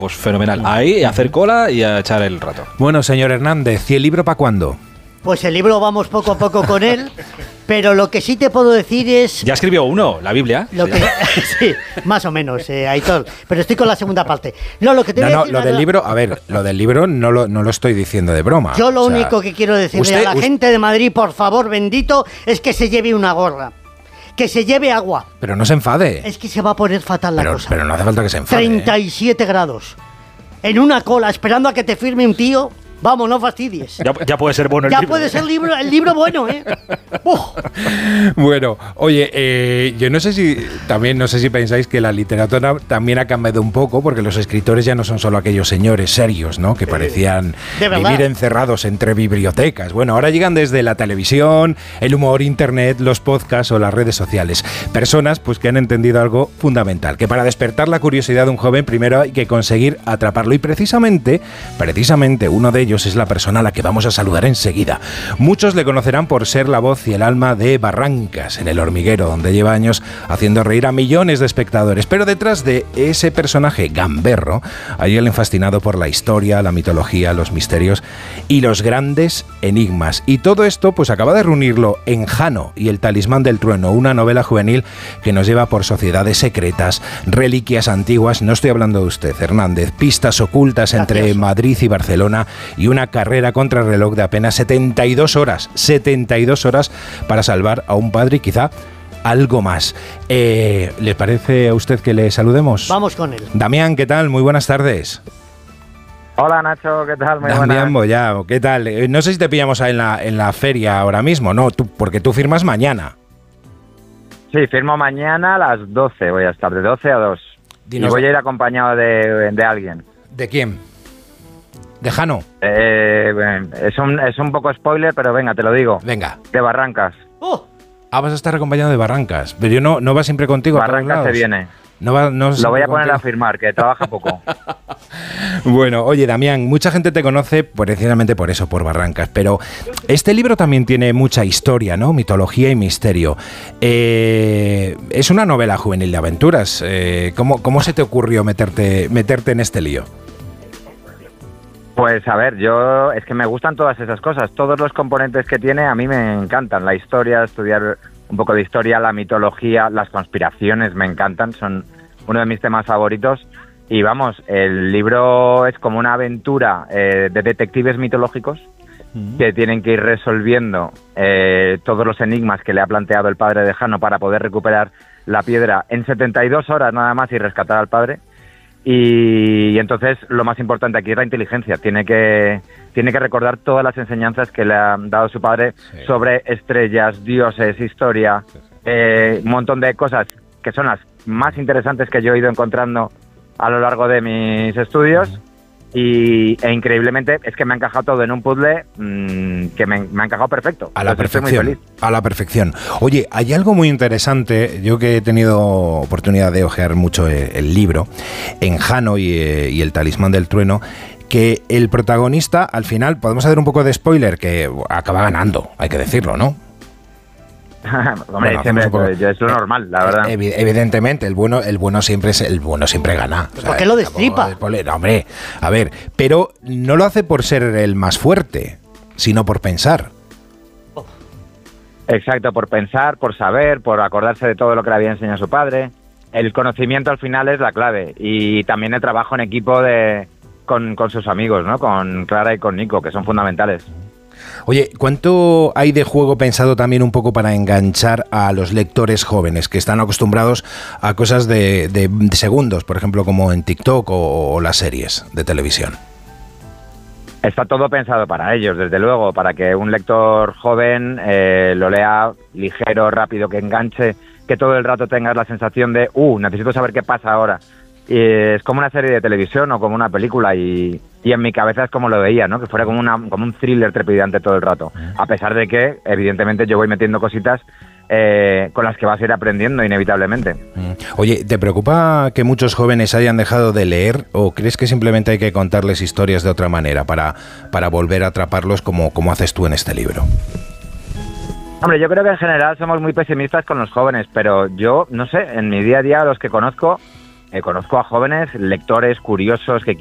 Pues fenomenal. Ahí, a hacer cola y a echar el rato. Bueno, señor Hernández, ¿y el libro para cuándo? Pues el libro vamos poco a poco con él, pero lo que sí te puedo decir es... Ya escribió uno, la Biblia. Sí, más o menos, Aitor, pero estoy con la segunda parte. No, lo que te voy a decir, lo del libro, a ver, lo del libro no lo estoy diciendo de broma. Yo lo único que quiero decirle a la gente de Madrid, por favor, bendito, es que se lleve una gorra. Que se lleve agua. Pero no se enfade. Es que se va a poner fatal la cosa. Pero no hace falta que se enfade. 37 grados. En una cola, esperando a que te firme un tío. Vamos, no fastidies. Ya puede ser bueno el libro. Ya puede ser el libro bueno, ¿eh? Bueno, oye, yo no sé si pensáis que la literatura también ha cambiado un poco, porque los escritores ya no son solo aquellos señores serios, ¿no? Que parecían vivir encerrados entre bibliotecas. Bueno, ahora llegan desde la televisión, el humor, internet, los podcasts o las redes sociales. Personas, pues, que han entendido algo fundamental, que para despertar la curiosidad de un joven, primero hay que conseguir atraparlo. Y precisamente uno de ellos es la persona a la que vamos a saludar enseguida. Muchos le conocerán por ser la voz y el alma de Barrancas, en El Hormiguero, donde lleva años haciendo reír a millones de espectadores. Pero detrás de ese personaje gamberro hay alguien fascinado por la historia, la mitología, los misterios y los grandes enigmas. Y todo esto pues acaba de reunirlo en Jano y el Talismán del Trueno, una novela juvenil que nos lleva por sociedades secretas, reliquias antiguas, no estoy hablando de usted, Hernández, pistas ocultas entre Madrid y Barcelona, y una carrera contra reloj de apenas 72 horas para salvar a un padre y quizá algo más. ¿Le parece a usted que le saludemos? Vamos con él. Damián, ¿qué tal? Muy buenas tardes. Hola Nacho, ¿qué tal? Muy Damián Boyao, ¿qué tal? No sé si te pillamos en la feria ahora mismo, ¿no? Porque tú firmas mañana. Sí, firmo mañana a las 12, voy a estar de 12 a 2. Y voy a ir acompañado de alguien. ¿De quién? ¿De Jano? Es un poco spoiler, pero venga, te lo digo. Venga. De Barrancas. Vas a estar acompañado de Barrancas. Pero yo no va siempre contigo. Barrancas se viene. Lo voy a poner a firmar, que trabaja poco. Bueno, oye, Damián, mucha gente te conoce precisamente por eso, por Barrancas, pero este libro también tiene mucha historia, ¿no? Mitología y misterio. Es una novela juvenil de aventuras. ¿Cómo se te ocurrió meterte en este lío? Pues a ver, es que me gustan todas esas cosas, todos los componentes que tiene a mí me encantan, la historia, estudiar un poco de historia, la mitología, las conspiraciones me encantan, son uno de mis temas favoritos y vamos, el libro es como una aventura de detectives mitológicos que tienen que ir resolviendo todos los enigmas que le ha planteado el padre de Jano para poder recuperar la piedra en 72 horas nada más y rescatar al padre. Y entonces lo más importante aquí es la inteligencia. Tiene que recordar todas las enseñanzas que le ha dado su padre sobre estrellas, dioses, historia, un montón de cosas que son las más interesantes que yo he ido encontrando a lo largo de mis estudios. E increíblemente es que me ha encajado todo en un puzzle que me ha encajado perfecto. A la perfección. Oye, hay algo muy interesante, yo que he tenido oportunidad de ojear mucho el libro, en Jano y el Talismán del Trueno, que el protagonista, al final, podemos hacer un poco de spoiler, que acaba ganando, hay que decirlo, ¿no? Hombre, es lo normal, la verdad. Evidentemente, el bueno siempre gana. ¿Por qué lo destripa? No, hombre, a ver, pero no lo hace por ser el más fuerte, sino por pensar. Exacto, por pensar, por saber, por acordarse de todo lo que le había enseñado su padre. El conocimiento al final es la clave y también el trabajo en equipo con sus amigos, ¿no? Con Clara y con Nico, que son fundamentales. Oye, ¿cuánto hay de juego pensado también un poco para enganchar a los lectores jóvenes que están acostumbrados a cosas de segundos, por ejemplo, como en TikTok o las series de televisión? Está todo pensado para ellos, desde luego, para que un lector joven lo lea ligero, rápido, que enganche, que todo el rato tengas la sensación de necesito saber qué pasa ahora. Y es como una serie de televisión o como una película y en mi cabeza es como lo veía, ¿no? Que fuera como un thriller trepidante todo el rato. A pesar de que, evidentemente, yo voy metiendo cositas con las que vas a ir aprendiendo inevitablemente. Oye, ¿te preocupa que muchos jóvenes hayan dejado de leer o crees que simplemente hay que contarles historias de otra manera para volver a atraparlos como haces tú en este libro? Hombre, yo creo que en general somos muy pesimistas con los jóvenes, pero yo, no sé, en mi día a día los que conozco conozco a jóvenes lectores, curiosos, que